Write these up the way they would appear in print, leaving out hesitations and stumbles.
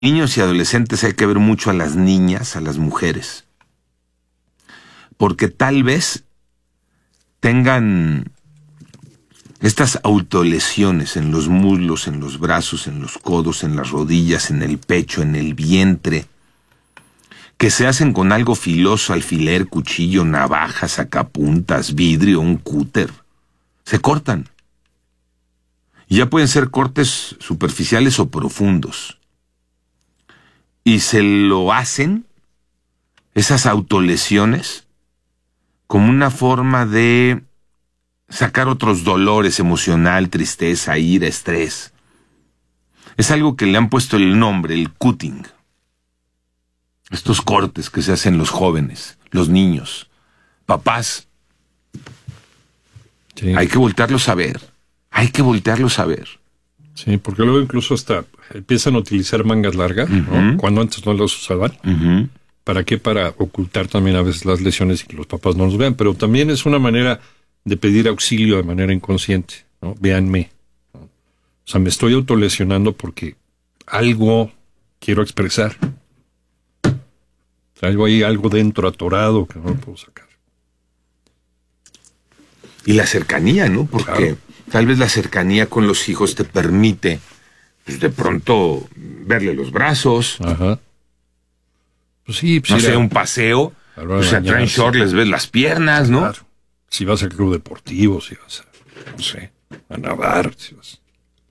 niños y adolescentes hay que ver mucho a las niñas, a las mujeres, porque tal vez tengan estas autolesiones en los muslos, en los brazos, en los codos, en las rodillas, en el pecho, en el vientre, que se hacen con algo filoso, alfiler, cuchillo, navaja, sacapuntas, vidrio, un cúter. Se cortan. Y ya pueden ser cortes superficiales o profundos. Y se lo hacen, esas autolesiones, como una forma de sacar otros dolores emocional, tristeza, ira, estrés. Es algo que le han puesto el nombre, el cutting. Estos cortes que se hacen los jóvenes, los niños, papás. Sí. Hay que voltearlos a ver. Hay que voltearlos a ver. Sí, porque luego incluso hasta empiezan a utilizar mangas largas, ¿no? Cuando antes no las usaban. ¿Para qué? Para ocultar también a veces las lesiones y que los papás no los vean. Pero también es una manera de pedir auxilio de manera inconsciente, ¿no? Véanme, ¿no? O sea, me estoy autolesionando porque algo quiero expresar. Traigo ahí algo dentro atorado que no lo puedo sacar. Y la cercanía, ¿no? Porque claro, tal vez la cercanía con los hijos te permite, pues, de pronto verle los brazos. Ajá. Pues sí, pues no sé, un paseo. O sea, traen short, les ves las piernas, ¿no? Claro. Si vas al club deportivo, si vas a, no sé, a nadar, si vas...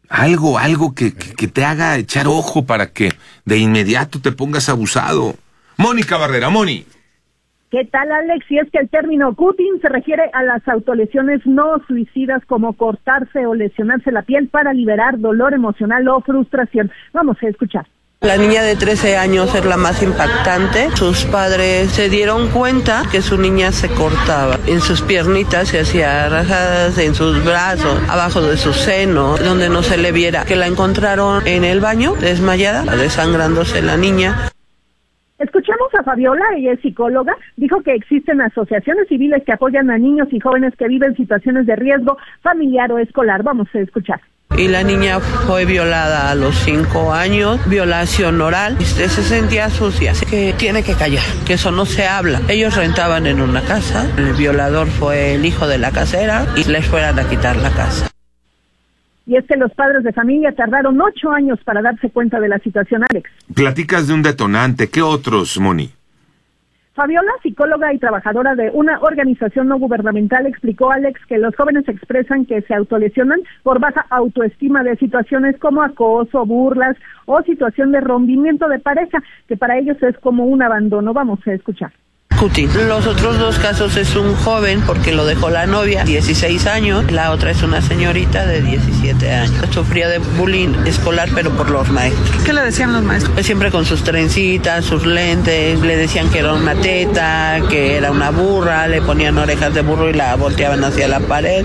Algo que te haga echar ojo para que de inmediato te pongas abusado. Mónica Barrera, Moni. ¿Qué tal, Alex? Si es que el término cutting se refiere a las autolesiones no suicidas como cortarse o lesionarse la piel para liberar dolor emocional o frustración. Vamos a escuchar. La niña de 13 años es la más impactante. Sus padres se dieron cuenta que su niña se cortaba. En sus piernitas se hacía rajadas, en sus brazos, abajo de su seno, donde no se le viera. Que la encontraron en el baño, desmayada, desangrándose la niña. Escuchamos a Fabiola, ella es psicóloga, dijo que existen asociaciones civiles que apoyan a niños y jóvenes que viven situaciones de riesgo familiar o escolar. Vamos a escuchar. Y la niña fue violada a los 5 años, violación oral. Se sentía sucia, que tiene que callar, que eso no se habla. Ellos rentaban en una casa, el violador fue el hijo de la casera y les fueron a quitar la casa. Y es que los padres de familia tardaron 8 años para darse cuenta de la situación, Alex. Platicas de un detonante, ¿qué otros, Moni? Fabiola, psicóloga y trabajadora de una organización no gubernamental, explicó, Alex, que los jóvenes expresan que se autolesionan por baja autoestima de situaciones como acoso, burlas o situación de rompimiento de pareja, que para ellos es como un abandono. Vamos a escuchar. Los otros 2 casos es un joven porque lo dejó la novia, 16 años, la otra es una señorita de 17 años. Sufría de bullying escolar, pero por los maestros. ¿Qué le decían los maestros? Pues siempre con sus trencitas, sus lentes, le decían que era una teta, que era una burra, le ponían orejas de burro y la volteaban hacia la pared.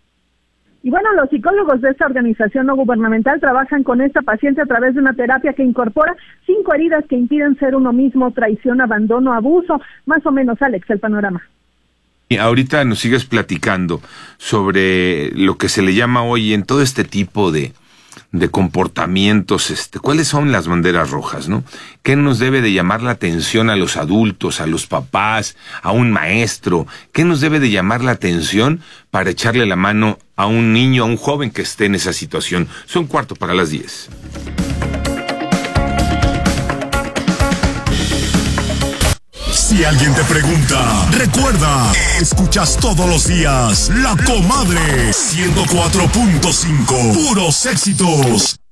Y bueno, los psicólogos de esta organización no gubernamental trabajan con esta paciente a través de una terapia que incorpora 5 heridas que impiden ser uno mismo: traición, abandono, abuso. Más o menos, Alex, el panorama. Y ahorita nos sigues platicando sobre lo que se le llama hoy en todo este tipo de comportamientos, ¿cuáles son las banderas rojas, no? ¿Qué nos debe de llamar la atención a los adultos, a los papás, a un maestro? ¿Qué nos debe de llamar la atención para echarle la mano a un niño, a un joven que esté en esa situación? Son 9:45. Si alguien te pregunta, recuerda, escuchas todos los días La Comadre 104.5, puros éxitos.